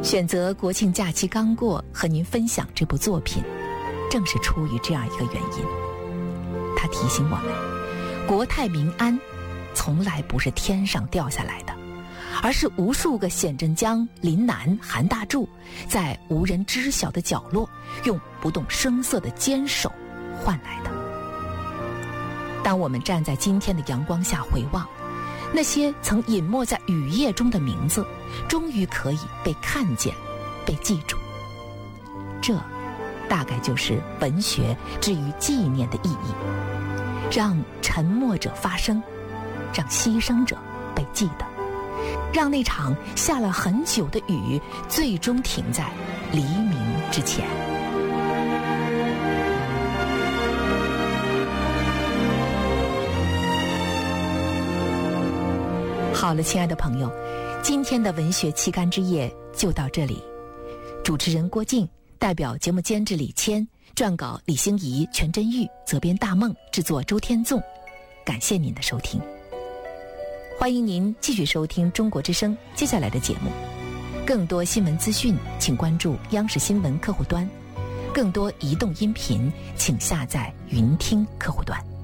选择国庆假期刚过和您分享这部作品，正是出于这样一个原因。它提醒我们，国泰民安从来不是天上掉下来的，而是无数个显镇江、林南、韩大柱在无人知晓的角落，用不动声色的坚守换来的。当我们站在今天的阳光下回望，那些曾隐没在雨夜中的名字，终于可以被看见、被记住。这大概就是文学之于纪念的意义，让沉默者发声，让牺牲者被记得，让那场下了很久的雨最终停在黎明之前。好了，亲爱的朋友，今天的文学期刊之夜就到这里。主持人郭靖，代表节目监制李谦，撰稿李欣怡、全真玉，责编大梦，制作周天纵。感谢您的收听，欢迎您继续收听中国之声接下来的节目。更多新闻资讯请关注央视新闻客户端，更多移动音频请下载云听客户端。